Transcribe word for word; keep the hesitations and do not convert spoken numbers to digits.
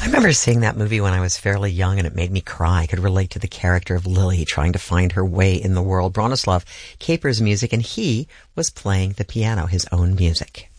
I remember seeing that movie when I was fairly young, and it made me cry. I could relate to the character of Lily trying to find her way in the world. Bronislaw Kaper's music, and he was playing the piano, his own music.